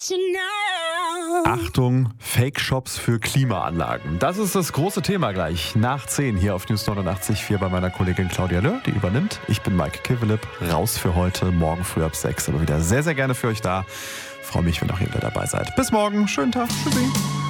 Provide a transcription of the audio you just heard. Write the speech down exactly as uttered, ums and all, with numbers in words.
Achtung, Fake-Shops für Klimaanlagen. Das ist das große Thema gleich nach zehn hier auf News neunundachtzig Komma vier bei meiner Kollegin Claudia Löhr, die übernimmt. Ich bin Mike Kivelip, raus für heute, morgen früh ab sechs, aber wieder sehr, sehr gerne für euch da. Freue mich, wenn auch ihr wieder dabei seid. Bis morgen, schönen Tag, tschüssi.